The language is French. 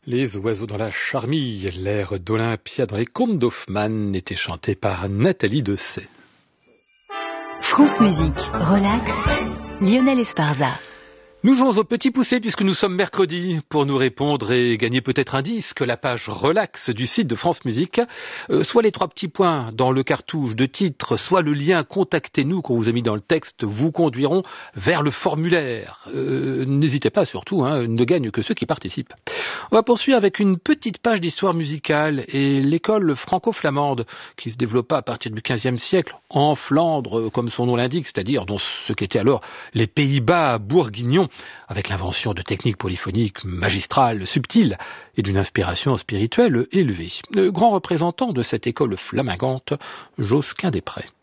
Les oiseaux dans la charmille, l'air d'Olympia dans les contes d'Hoffmann était chanté par Nathalie Dessay. France Musique, relax, Lionel Esparza. Nous jouons au petit poussé puisque nous sommes mercredi. Pour nous répondre et gagner peut-être un disque, la page relax du site de France Musique, soit les 3 petits points dans le cartouche de titre, soit le lien contactez-nous qu'on vous a mis dans le texte, vous conduiront vers le formulaire. N'hésitez pas surtout, ne gagnent que ceux qui participent. On va poursuivre avec une petite page d'histoire musicale et l'école franco-flamande qui se développa à partir du XVe siècle en Flandre, comme son nom l'indique, c'est-à-dire dans ce qu'étaient alors les Pays-Bas bourguignons, avec l'invention de techniques polyphoniques magistrales, subtiles et d'une inspiration spirituelle élevée. Le grand représentant de cette école flamingante, Josquin des Prés.